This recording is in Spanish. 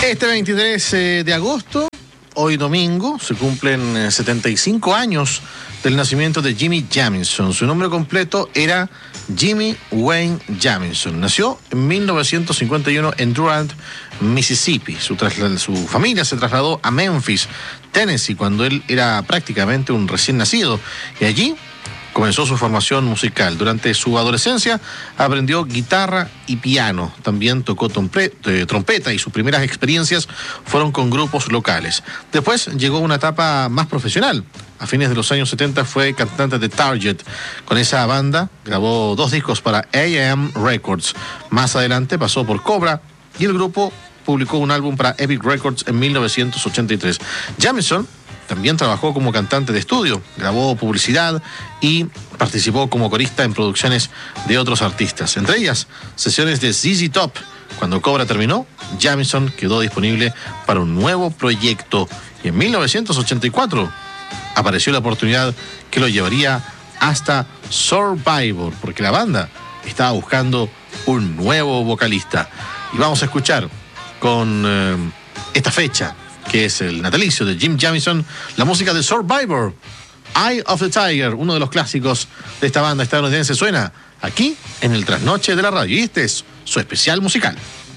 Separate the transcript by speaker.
Speaker 1: Este 23 de agosto, hoy domingo, se cumplen 75 años del nacimiento de Jimmy Jamison. Su nombre completo era Jimmy Wayne Jamison. Nació en 1951 en Durant, Mississippi. Su familia se trasladó a Memphis, Tennessee, cuando él era prácticamente un recién nacido. Y allí comenzó su formación musical. Durante su adolescencia aprendió guitarra y piano. También tocó trompeta y sus primeras experiencias fueron con grupos locales. Después llegó una etapa más profesional. A fines de los años 70 fue cantante de Target. Con esa banda grabó 2 discos para A&M Records. Más adelante pasó por Cobra y el grupo publicó un álbum para Epic Records en 1983. Jamison también trabajó como cantante de estudio, grabó publicidad y participó como corista en producciones de otros artistas, entre ellas sesiones de ZZ Top. Cuando Cobra terminó, Jamison quedó disponible para un nuevo proyecto y en 1984 apareció la oportunidad que lo llevaría hasta Survivor, porque la banda estaba buscando un nuevo vocalista. Y vamos a escuchar con esta fecha, que es el natalicio de Jim Jamison, la música de Survivor, Eye of the Tiger, uno de los clásicos de esta banda estadounidense. Suena aquí en el Trasnoche de la Radio y este es su especial musical.